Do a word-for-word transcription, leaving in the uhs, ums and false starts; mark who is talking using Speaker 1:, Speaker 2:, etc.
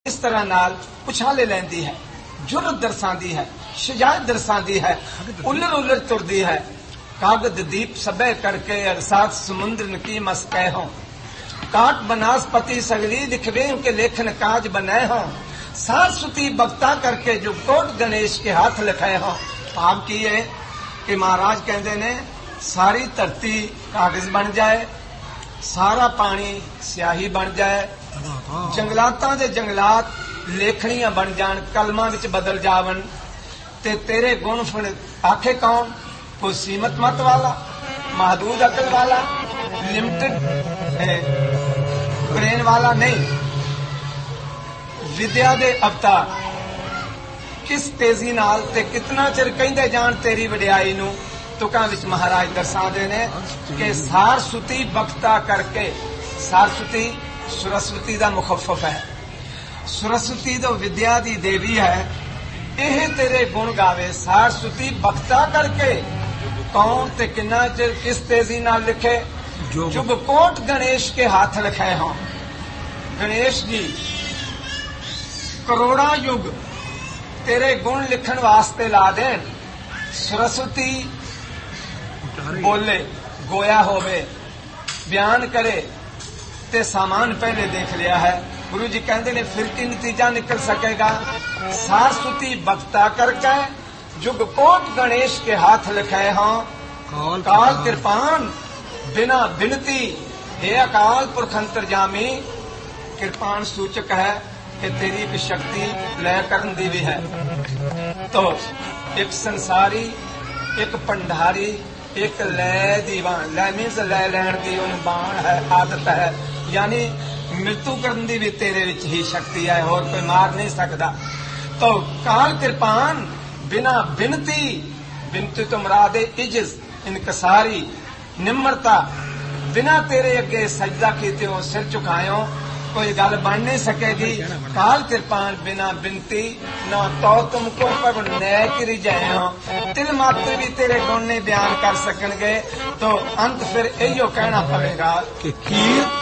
Speaker 1: इस तरह नाल उछाले लैंदी है, जुर्रत दरसांदी है, शजायत दरसांदी है, उलर उलर तुरदी है। कागद दीप सबे करके अरसात समुद्र न की मस कह हो, काट बनास्पति सगली दिखवे के लेखन काज बनाए हो, सार सुती बक्ता करके जो कोट गणेश के हाथ लिखाए हो। आप की है कि महाराज कहते ने सारी धरती कागज बन जाए, सारा पानी स्याही बन जाए, जंगलातां दे जंगलात लेखनियां बन जान, कलमां विच बदल जावन, ते तेरे गुण फुण आखे कौन? कोई सीमत मत वाला, महदूद अकल वाला, लिमिटेड ब्रेन वाला नहीं। विद्या दे अवतार किस तेजी नाल ते कितना चिर कहंदे जान तेरी वडियाई नूं। तुकां विच महाराज दर्सांदे ने कि सार सुती बख्ता करके, सार सुती सरस्वती दा मुखफ़फ़ है, सरस्वती तो विद्या दी देवी है, यह तेरे गुण गावे। सार सुती बख्ता करके कौन ते किन्ना चिर किस तेजी नाल लिखे? जुग कोट गणेश के हाथ लिखे हों। गणेश जी करोड़ा युग तेरे गुण लिखन वास्ते ला देन। सरस्वती बोले, गोया होवे, बयान करे ते सामान पहले देख लिया है। गुरु जी कहते ने फिर की नतीजा निकल सकेगा? सार सुती बख्ता करके जुग कोट गणेश के हाथ लिखे हों। काल कृपान बिना बिनती, हे अकाल पुरख अंतरजामी, कृपान सूचक है कि तेरी भी शक्ति लय करन दी भी है। तो एक संसारी, एक भंडारी, एक लय दीवान, लय मीन्स लय लैन दी उन बाण है, आदत है, यानी मृत्यु करन दी भी तेरे विच ही शक्ति है, और कोई मार नहीं सकता। तो काल कृपान बिना बिनती, बिनती तो मुरादे इज्जत, इनकसारी, निम्रता, बिना तेरे अगे सजदा कीतियों सिर चुकायो कोई गल बन नहीं सकेगी। काल कृपान बिना बिनती न तो तुमको पर न्याय की रिझाए हो, तिल मात्र भी तेरे गुण नहीं बयान कर सकणगे। तो अंत फिर इहो कहना पड़ेगा कि कीर्त